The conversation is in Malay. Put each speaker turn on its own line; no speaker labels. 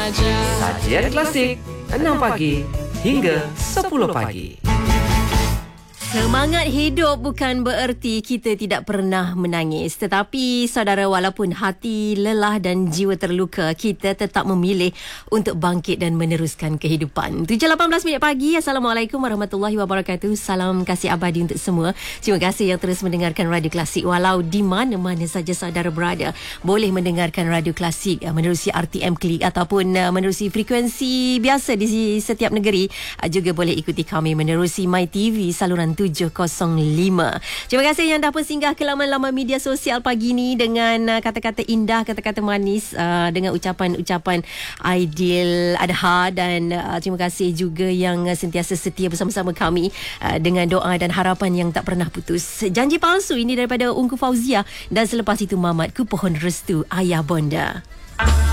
Sajian klasik 6 pagi hingga 10 pagi.
Semangat hidup bukan bererti kita tidak pernah menangis. Tetapi saudara, walaupun hati lelah dan jiwa terluka, kita tetap memilih untuk bangkit dan meneruskan kehidupan. 7.18 pagi. Assalamualaikum warahmatullahi wabarakatuh. Salam kasih abadi untuk semua. Terima kasih yang terus mendengarkan Radio Klasik. Walau di mana-mana saja saudara berada, boleh mendengarkan Radio Klasik menerusi RTM Klik ataupun menerusi frekuensi biasa di setiap negeri. Juga boleh ikuti kami menerusi MyTV saluran 705. Terima kasih yang dah pun singgah ke laman-laman media sosial pagi ni dengan kata-kata indah, kata-kata manis, dengan ucapan-ucapan Aidil Adha, dan terima kasih juga yang sentiasa setia bersama-sama kami dengan doa dan harapan yang tak pernah putus. Janji palsu ini daripada Ungku Fauzia, dan selepas itu Mamat Ku Pohon Restu Ayah Bonda.